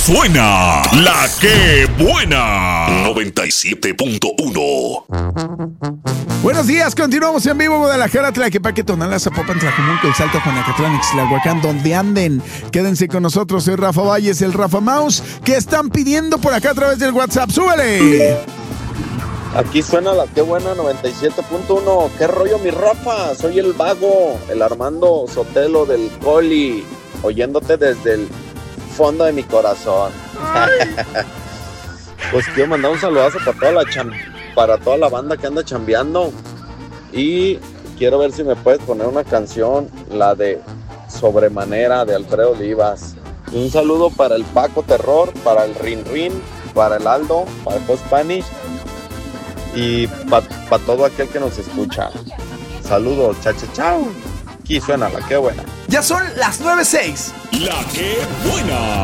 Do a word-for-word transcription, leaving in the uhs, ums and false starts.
suena la que buena. noventa y siete punto uno. Buenos días, continuamos en vivo. Guadalajara, Tlaquepaque, Tonalá, Zapopan, Tlajomulco, El Salto, Juanacatlán, Ixtlahuacán, donde anden. Quédense con nosotros, soy Rafa Valles, el Rafa Mouse, que están pidiendo por acá a través del WhatsApp. ¡Súbele! Aquí suena la que buena noventa y siete punto uno. ¿Qué rollo, mi Rafa? Soy el vago, el Armando Sotelo del Coli, oyéndote desde el fondo de mi corazón. Pues quiero mandar un saludazo para toda la cham- para toda la banda que anda chambeando. Y quiero ver si me puedes poner una canción, la de Sobremanera de Alfredo Olivas. Un saludo para el Paco Terror, para el Rin Rin, para el Aldo, para el Post Spanish y para pa todo aquel que nos escucha. Saludos, chao, chao, chao. Aquí suena la que buena. Ya son las nueve seis. La que buena.